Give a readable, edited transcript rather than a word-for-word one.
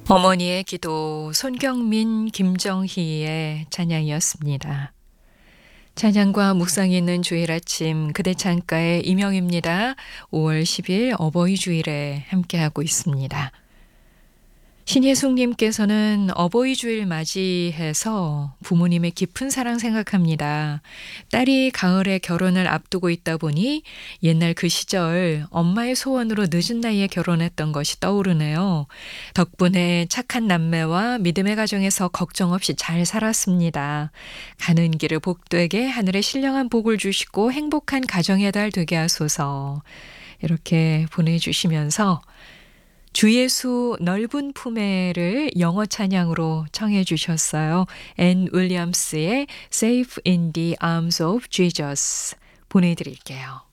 어머니의 기도 손경민 김정희의 찬양이었습니다. 찬양과 묵상이 있는 주일 아침 그대 창가의 이명입니다. 5월 10일 어버이 주일에 함께하고 있습니다. 신혜숙님께서는 어버이 주일 맞이해서 부모님의 깊은 사랑 생각합니다. 딸이 가을에 결혼을 앞두고 있다 보니 옛날 그 시절 엄마의 소원으로 늦은 나이에 결혼했던 것이 떠오르네요. 덕분에 착한 남매와 믿음의 가정에서 걱정 없이 잘 살았습니다. 가는 길을 복되게 하늘의 신령한 복을 주시고 행복한 가정의 달 되게 하소서. 이렇게 보내주시면서 주 예수 넓은 품에를 영어 찬양으로 청해 주셨어요. 앤 윌리엄스의 Safe in the Arms of Jesus 보내드릴게요.